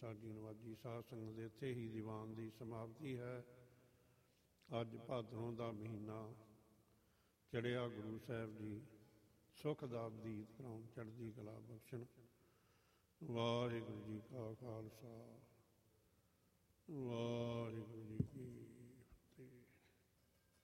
ਸਾਡੀ ਨਵਾਜੀ ਸਾਧ ਸੰਗਤ ਦੇ ਇੱਥੇ ਹੀ ਦੀਵਾਨ ਦੀ ਸਮਾਪਤੀ ਹੈ। ਅੱਜ ਭਾਦਰੋਂ ਦਾ ਮਹੀਨਾ ਚੜ੍ਹਿਆ। ਗੁਰੂ ਸਾਹਿਬ ਜੀ ਸੁੱਖ ਦਾ ਬਦੀਤ ਕਰਾਉਣ, ਚੜ੍ਹਦੀ ਕਲਾ ਬਖਸ਼ਣ। ਵਾਹਿਗੁਰੂ ਜੀ ਕਾ ਖਾਲਸਾ, ਵਾਹਿਗੁਰੂ